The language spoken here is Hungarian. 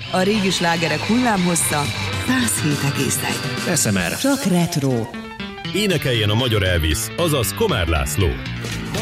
A régi slágerek hullámhossza 107,1. SMR. Csak retro. Énekeljen a magyar Elvis, azaz Komár László.